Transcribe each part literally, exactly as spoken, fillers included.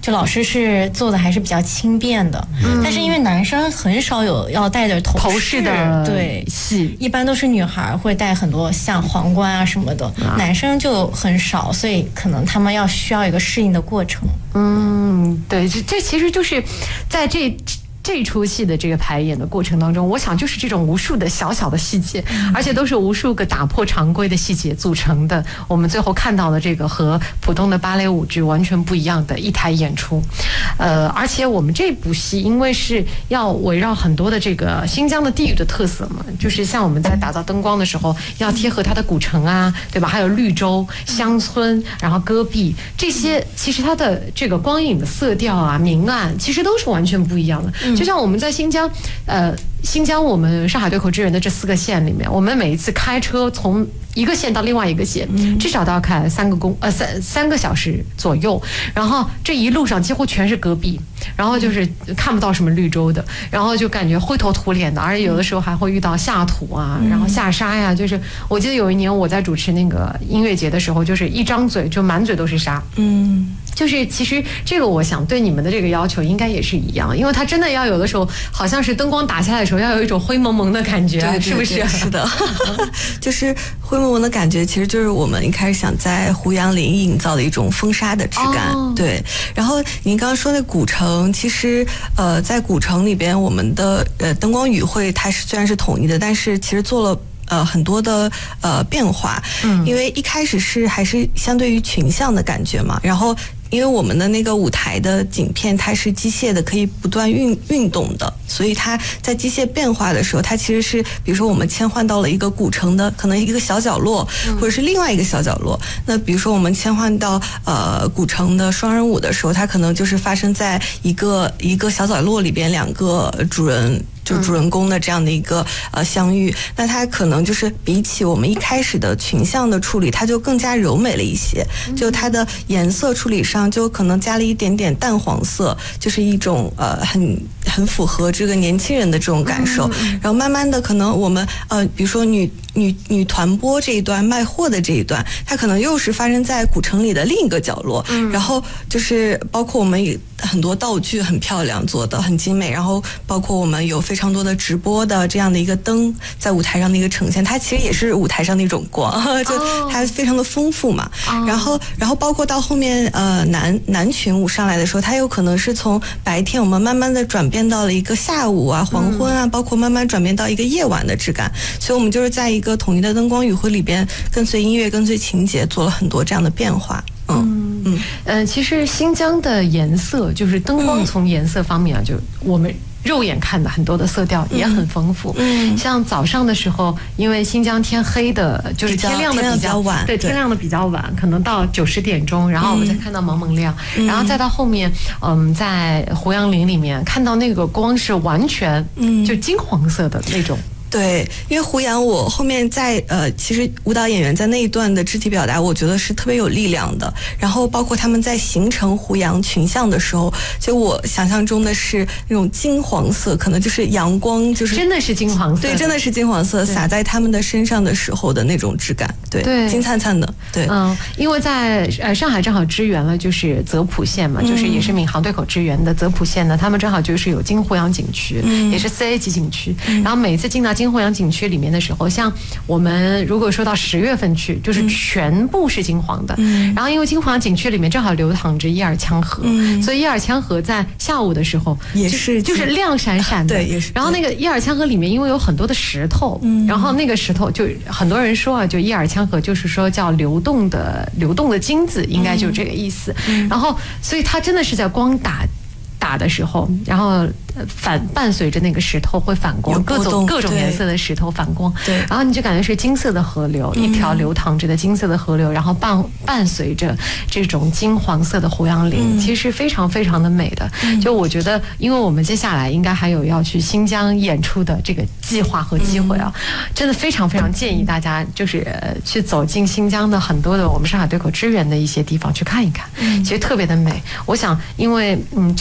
就老师是做的还是比较轻便的，嗯、但是因为男生很少有要戴着头头饰的对戏， 一般都是女孩会戴很多像皇冠啊什么的，啊、男生就很少，所以可能他们要需要一个适应的过程。 嗯，对，这这其实就是在这。这出戏的这个排演的过程当中，我想就是这种无数的小小的细节，而且都是无数个打破常规的细节组成的，我们最后看到的这个和普通的芭蕾舞剧完全不一样的一台演出。呃，而且我们这部戏因为是要围绕很多的这个新疆的地域的特色嘛，就是像我们在打造灯光的时候，要贴合它的古城啊，对吧？还有绿洲、乡村，然后戈壁这些，其实它的这个光影的色调啊、明暗，其实都是完全不一样的。就像我们在新疆，呃，新疆我们上海对口支援的这四个县里面，我们每一次开车从一个县到另外一个县，至少都要开三个公呃三三个小时左右，然后这一路上几乎全是戈壁，然后就是看不到什么绿洲的，然后就感觉灰头土脸的，而且有的时候还会遇到下土啊，然后下沙呀，就是我记得有一年我在主持那个音乐节的时候，就是一张嘴就满嘴都是沙，嗯。就是其实这个我想对你们的这个要求应该也是一样，因为它真的要有的时候好像是灯光打下来的时候要有一种灰蒙蒙的感觉， 对对对是不是？ 是的，就是灰蒙蒙的感觉，其实就是我们一开始想在胡杨林营造的一种风沙的质感。哦、对，然后您刚刚说的古城，其实呃在古城里边，我们的呃灯光语汇它是虽然是统一的，但是其实做了。呃，很多的呃变化，嗯，因为一开始是还是相对于群像的感觉嘛，然后因为我们的那个舞台的景片它是机械的，可以不断运运动的，所以它在机械变化的时候，它其实是比如说我们切换到了一个古城的可能一个小角落，或者是另外一个小角落。嗯、那比如说我们切换到呃古城的双人舞的时候，它可能就是发生在一个一个小角落里边，两个主人。就主人公的这样的一个呃相遇，那它可能就是比起我们一开始的群像的处理，它就更加柔美了一些。就它的颜色处理上，就可能加了一点点淡黄色，就是一种呃很很符合这个年轻人的这种感受。然后慢慢的，可能我们呃比如说女女女团播这一段卖货的这一段，它可能又是发生在古城里的另一个角落。然后就是包括我们也很多道具很漂亮做的很精美，然后包括我们有非常多的直播的这样的一个灯在舞台上的一个呈现，它其实也是舞台上的一种光，就它非常的丰富嘛。Oh. 然后然后包括到后面呃男男群舞上来的时候，它有可能是从白天我们慢慢的转变到了一个下午啊黄昏啊，嗯、包括慢慢转变到一个夜晚的质感，所以我们就是在一个统一的灯光语汇里边，跟随音乐跟随情节做了很多这样的变化。嗯嗯呃，其实新疆的颜色就是灯光，从颜色方面啊，嗯、就我们肉眼看的很多的色调也很丰富。嗯，像早上的时候，因为新疆天黑的，就是天亮的比较晚， 对，天亮的比较晚，可能到九十点钟，然后我们再看到蒙蒙亮，嗯、然后再到后面，嗯，在胡杨林里面看到那个光是完全就金黄色的那种。 对，因为胡杨我后面在呃，其实舞蹈演员在那一段的肢体表达，我觉得是特别有力量的。然后包括他们在形成胡杨群像的时候，就我想象中的是那种金黄色，可能就是阳光，就是真的是金黄色， 对，真的是金黄色洒在他们的身上的时候的那种质感，对，对金灿灿的，对， 嗯，因为在呃上海正好支援了，就是泽普县嘛，就是也是闵行对口支援的泽普县呢，他们正好就是有金胡杨景区，嗯、也是四 A 级景区，嗯、然后每次进到金胡杨景区里面的时候，像我们如果说到十月份去，就是全部是金黄的。嗯、然后因为金胡杨景区里面正好流淌着伊尔羌河，嗯、所以伊尔羌河在下午的时候也是就是亮闪闪的。 对，也是。 然后那个伊尔羌河里面因为有很多的石头，嗯、然后那个石头就很多人说啊，就伊尔羌河就是说叫流动的流动的金子，应该就这个意思。嗯、然后所以它真的是在光打。打的时候，然后反伴随着那个石头会反光，各种各种颜色的石头反光，对，然后你就感觉是金色的河流，一条流淌着的金色的河流，然后伴伴随着这种金黄色的胡杨林，嗯、其实非常非常的美的。嗯、就我觉得，因为我们接下来应该还有要去新疆演出的这个计划和机会啊，嗯、真的非常非常建议大家就是去走进新疆的很多的我们上海对口支援的一些地方去看一看，嗯、其实特别的美。我想，因为嗯这次。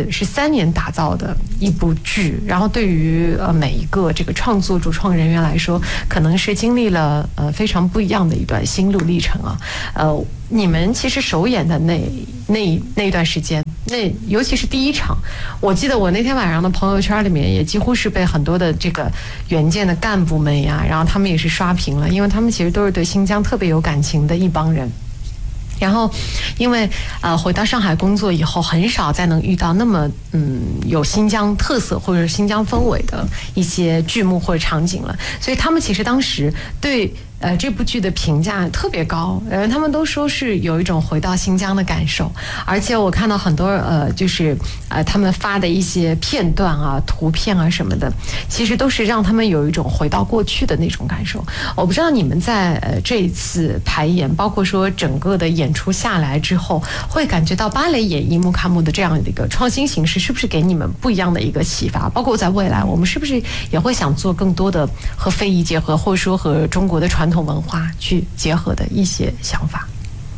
是是三年打造的一部剧，然后对于呃每一个这个创作主创人员来说，可能是经历了呃非常不一样的一段心路历程啊。呃，你们其实首演的那那那段时间，那尤其是第一场，我记得我那天晚上的朋友圈里面也几乎是被很多的这个原件的干部们呀，然后他们也是刷屏了，因为他们其实都是对新疆特别有感情的一帮人。然后，因为呃回到上海工作以后，很少再能遇到那么嗯有新疆特色或者新疆氛围的一些剧目或者场景了，所以他们其实当时对呃这部剧的评价特别高，呃他们都说是有一种回到新疆的感受，而且我看到很多呃就是呃他们发的一些片段啊、图片啊什么的，其实都是让他们有一种回到过去的那种感受。我不知道你们在呃这一次排演，包括说整个的演出下来之后，会感觉到芭蕾演绎穆卡穆的这样的一个创新形式，是不是给你们不一样的一个启发？包括在未来，我们是不是也会想做更多的和非遗结合，或者说和中国的传统文化去结合的一些想法？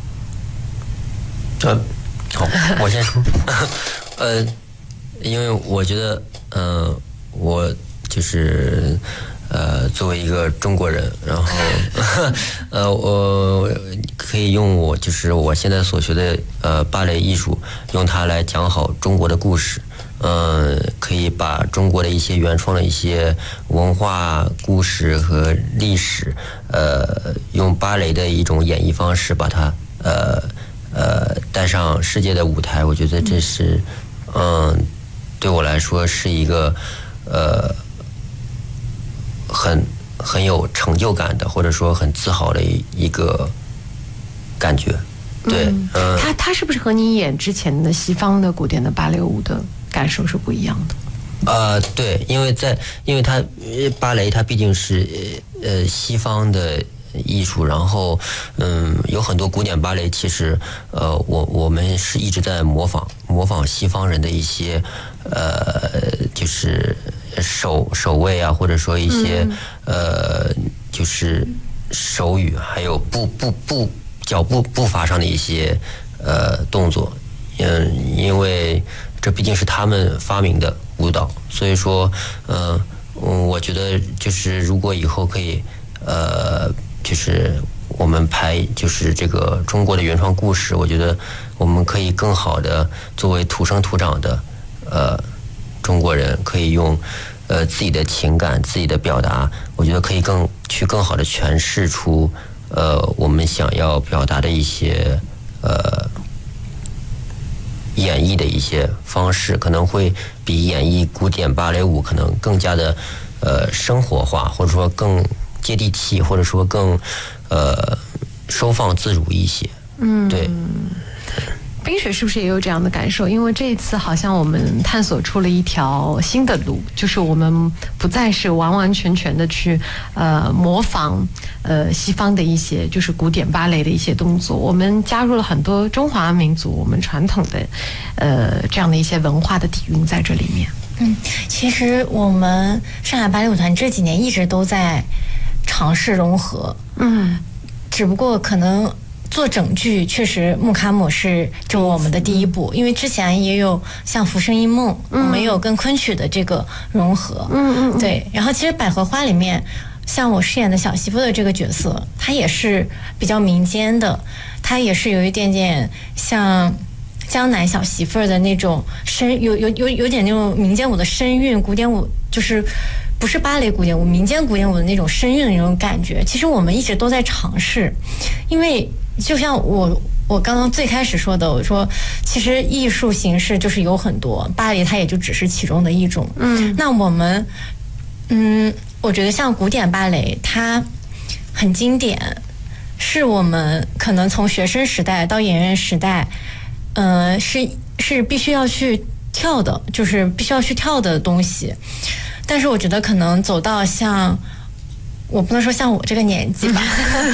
呃，好，我先说。呃，因为我觉得，呃，我就是呃，作为一个中国人，然后呃，我可以用我就是我现在所学的呃芭蕾艺术，用它来讲好中国的故事。嗯、呃，可以把中国的一些原创的一些文化故事和历史，呃，用芭蕾的一种演绎方式把它呃呃带上世界的舞台。我觉得这是嗯、呃，对我来说是一个呃很很有成就感的，或者说很自豪的一一个感觉。对，嗯， 呃、他他是不是和你演之前的西方的古典的芭蕾舞的感受是不一样的？ 呃，对，因为在因为它芭蕾它毕竟是呃西方的艺术，然后嗯有很多古典芭蕾，其实呃我我们是一直在模仿模仿西方人的一些呃就是手手位啊，或者说一些、嗯、呃就是手语，还有步步步脚步步伐上的一些呃动作，嗯，因为这毕竟是他们发明的舞蹈，所以说，呃，我觉得就是如果以后可以，呃，就是我们拍就是这个中国的原创故事，我觉得我们可以更好的作为土生土长的呃中国人，可以用呃自己的情感、自己的表达，我觉得可以更去更好的诠释出呃我们想要表达的一些呃。演绎的一些方式，可能会比演绎古典芭蕾舞可能更加的呃生活化，或者说更接地气，或者说更呃收放自如一些。嗯，对。 冰雪是不是也有这样的感受？因为这一次好像我们探索出了一条新的路，就是我们不再是完完全全的去呃模仿呃西方的一些就是古典芭蕾的一些动作，我们加入了很多中华民族我们传统的呃这样的一些文化的底蕴在这里面。 嗯，其实我们上海芭蕾舞团这几年一直都在尝试融合，嗯，只不过可能做整剧确实穆卡姆是就我们的第一步，因为之前也有像《浮生一梦》，我们有跟昆曲的这个融合，嗯嗯，对。然后其实百合花里面，像我饰演的小媳妇的这个角色，她也是比较民间的，她也是有一点点像江南小媳妇的那种声，有有有有点那种民间舞的声韵，古典舞就是不是芭蕾古典舞，民间古典舞的那种声韵的那种感觉。其实我们一直都在尝试，因为就像我我刚刚最开始说的，我说其实艺术形式就是有很多，芭蕾它也就只是其中的一种。嗯，那我们嗯，我觉得像古典芭蕾，它很经典，是我们可能从学生时代到演员时代，呃，是是必须要去跳的，就是必须要去跳的东西。但是我觉得可能走到像。我不能说像我这个年纪吧，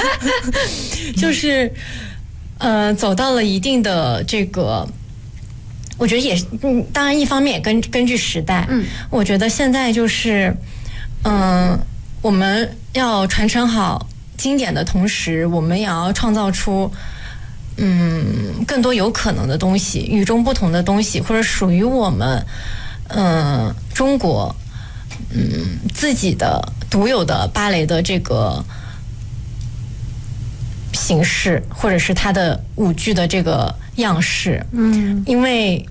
就是呃走到了一定的这个，我觉得也嗯，当然一方面也根根据时代，嗯，我觉得现在就是嗯、呃，我们要传承好经典的同时，我们也要创造出嗯更多有可能的东西，与众不同的东西，或者属于我们嗯、呃、中国嗯自己的独有的芭蕾的这个形式，或者是它的舞剧的这个样式。嗯，因为